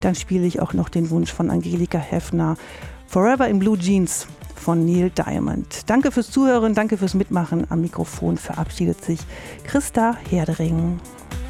dann spiele ich auch noch den Wunsch von Angelika Heffner, Forever in Blue Jeans von Neil Diamond. Danke fürs Zuhören, danke fürs Mitmachen. Am Mikrofon verabschiedet sich Christa Herdering.